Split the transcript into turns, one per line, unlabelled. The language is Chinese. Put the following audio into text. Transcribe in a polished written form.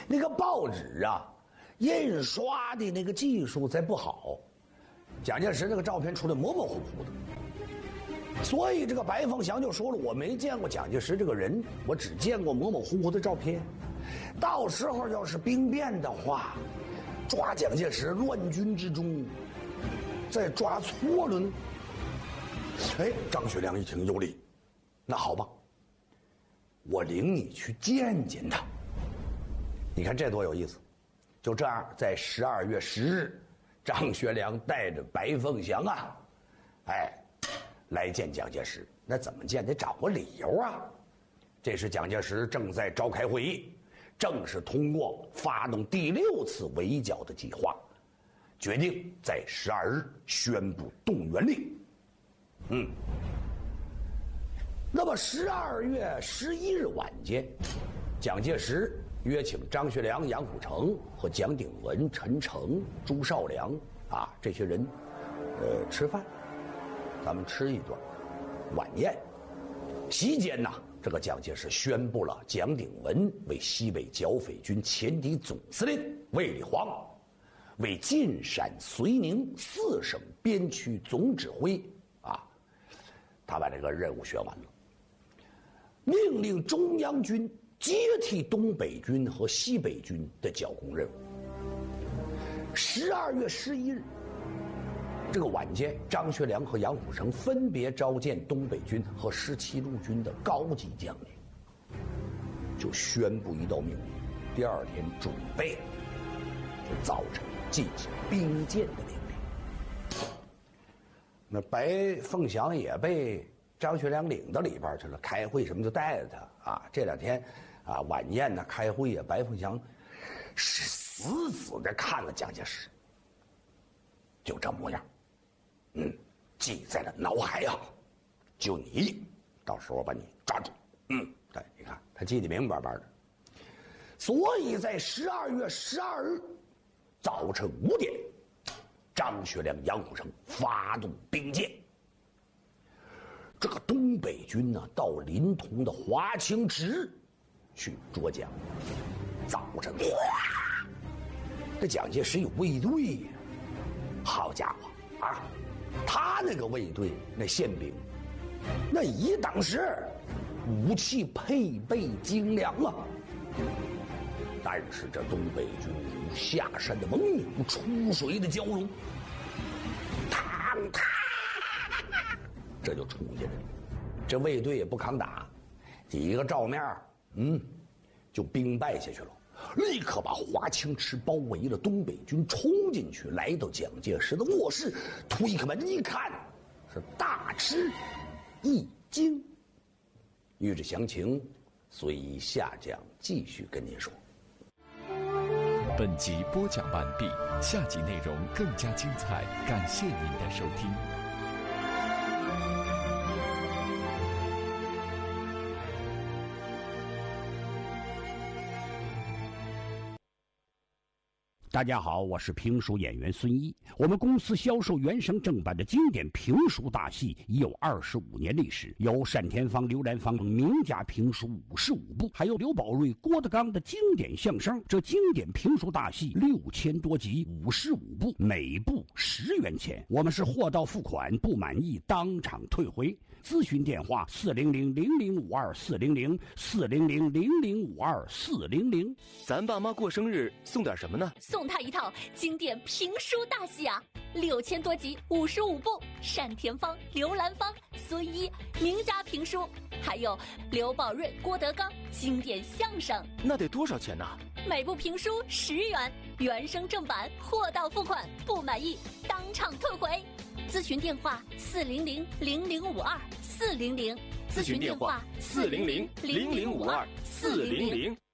那个报纸啊，印刷的那个技术再不好，蒋介石那个照片出来模模糊糊的。所以这个白凤祥就说了，我没见过蒋介石这个人，我只见过模模糊糊的照片。到时候要是兵变的话，抓蒋介石乱军之中，再抓错了呢？哎，张学良一听有理，那好吧，我领你去见见他。你看这多有意思！就这样，在12月10日，张学良带着白凤祥啊，来见蒋介石。那怎么见？得找个理由啊。这时蒋介石正在召开会议，正式通过发动第6次围剿的计划，决定在12日宣布动员令。那么12月11日晚间，蒋介石约请张学良、杨虎城和蒋鼎文、陈诚、朱绍良这些人，吃饭，咱们吃一顿晚宴。席间呢，这个蒋介石宣布了蒋鼎文为西北剿匪军前敌总司令，卫立煌为晋陕绥宁4省边区总指挥他把这个任务选完了，命令中央军接替东北军和西北军的剿共任务。12月11日这个晚间，张学良和杨虎城分别召见东北军和17路军的高级将领，就宣布一道命令：第2天准备，就早晨进行兵谏的命令。那白凤祥也被张学良领到里边去了，开会什么就带着他这2天晚宴呢，开会呀，白凤祥是死死的看了蒋介石，就这模样，记在了脑海啊，就你，到时候我把你抓住，对，你看他记得明明白白的。所以在12月12日早晨5点，张学良、杨虎城发动兵谏。这个东北军呢，到临潼的华清池去捉蒋。早晨，这蒋介石有卫队呀，好家伙他那个卫队那宪兵，那一当时武器配备精良但是这东北军如下山的猛虎，出水的蛟龙，这就冲进来了。这卫队也不抗打，几个照面就兵败下去了，立刻把华清池包围了。东北军冲进去，来到蒋介石的卧室，推开门一看，是大吃一惊。欲知详情，随下讲继续跟您说。
本集播讲完毕，下集内容更加精彩，感谢您的收听。
大家好，我是评书演员孙一。我们公司销售原声正版的经典评书大戏已有25年历史，有单田芳、刘兰芳名家评书55部，还有刘宝瑞、郭德纲的经典相声。这经典评书大戏6000多集，55部，每部10元钱。我们是货到付款，不满意当场退回。咨询电话400-0052-400，400-0052-400。
咱爸妈过生日送点什么呢？
送他一套经典评书大戏6000多集，55部，单田芳、刘兰芳、孙一名家评书，还有刘宝瑞、郭德纲经典相声。
那得多少钱呢？
每部评书10元，原声正版，货到付款，不满意当场退回。咨询电话400-0052-400，咨询电话400-0052-400。